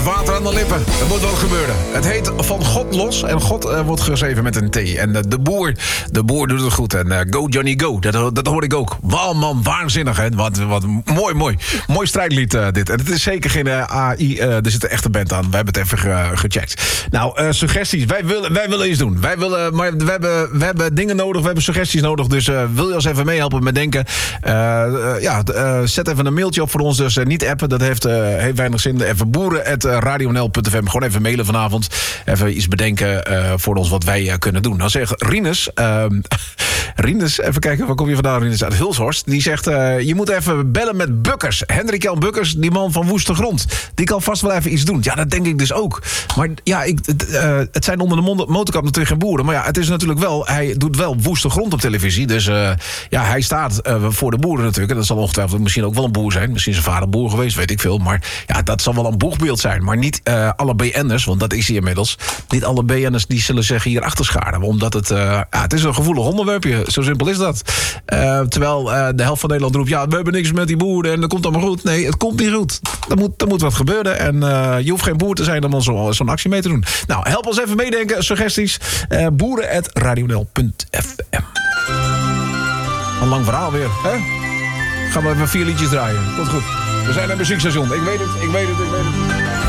water aan de lippen. Er moet wat gebeuren. Het heet Van God Los. En God wordt geschreven met een T. En de boer doet het goed. En Go Johnny Go. Dat hoor ik ook. Wauw man, waanzinnig. Hè? Wat mooi strijdlied dit. En het is zeker geen AI. Er zit een echte band aan. We hebben het even gecheckt. Nou, suggesties. Wij willen iets doen. Maar we hebben dingen nodig. We hebben suggesties nodig. Dus wil je ons even meehelpen met denken? Zet even een mailtje op voor ons. Dus niet appen. Dat heeft weinig zin. Even boeren@radionl.fm. Gewoon even mailen vanavond. Even iets bedenken voor ons wat wij kunnen doen. Dan zegt Rinus... Rinus, even kijken, waar kom je vandaan? Rinus uit Hulshorst. Die zegt, je moet even bellen met Bukkers. Hendrik Jan Bukkers, die man van Woeste Grond. Die kan vast wel even iets doen. Ja, dat denk ik dus ook. Maar ja, het zijn onder de motorkap natuurlijk geen boeren. Maar ja, het is natuurlijk wel... Hij doet wel Woeste Grond op televisie. Dus hij staat voor de boeren natuurlijk. En dat zal ongetwijfeld misschien ook wel een boer zijn. Misschien is zijn vader boer geweest, weet ik veel. Maar ja, dat zal wel een boegbeeld zijn. Maar niet alle BN'ers, want dat is hij inmiddels. Niet alle BN'ers die zullen zich hier achter scharen. Omdat het is een gevoelig onderwerpje. Zo simpel is dat. Terwijl de helft van Nederland roept... ja, we hebben niks met die boeren en dat komt allemaal goed. Nee, het komt niet goed. Er moet wat gebeuren. En je hoeft geen boer te zijn om zo'n actie mee te doen. Nou, help ons even meedenken. Suggesties. boeren@radionl.fm. Een lang verhaal weer. Hè? Gaan we even 4 liedjes draaien. Komt goed. We zijn een muziekstation. Ik weet het.